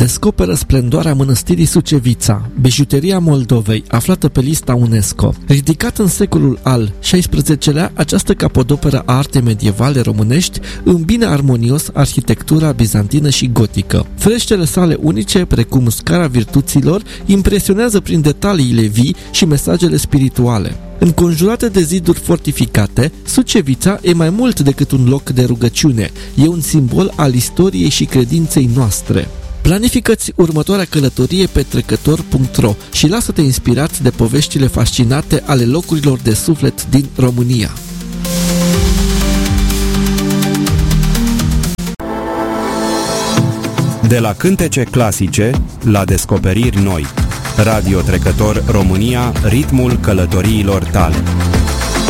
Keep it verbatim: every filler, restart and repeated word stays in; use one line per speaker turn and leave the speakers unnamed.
descoperă splendoarea mănăstirii Sucevița, bijuteria Moldovei, aflată pe lista UNESCO. Ridicată în secolul al șaisprezecelea, această capodoperă a artei medievale românești îmbină armonios arhitectura bizantină și gotică. Freștele sale unice, precum scara virtuților, impresionează prin detaliile vii și mesajele spirituale. Înconjurată de ziduri fortificate, Sucevița e mai mult decât un loc de rugăciune, e un simbol al istoriei și credinței noastre. Planifică-ți următoarea călătorie pe trecător punct ro și lasă-te inspirat de poveștile fascinate ale locurilor de suflet din România.
De la cântece clasice la descoperiri noi. Radio Trecător România, ritmul călătoriilor tale.